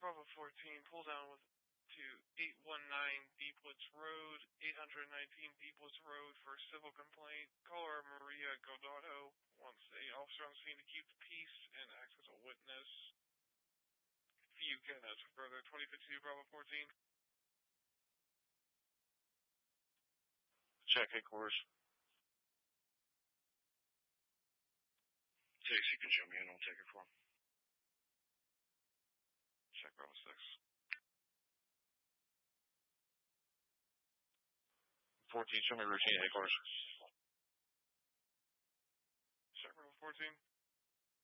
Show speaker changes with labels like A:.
A: Bravo 14, pull down to 819 Deepwoods Road, 819 Deepwoods Road for a civil complaint. Caller Maria Godotto wants a officer on scene to keep the peace and act as a witness. If you can ask further, 2052 Bravo 14.
B: Check headquarters. Six, you can show me in, I'll take it for him.
A: Check Bravo 6.
B: 14, show me routine headquarters.
A: Check Bravo 14.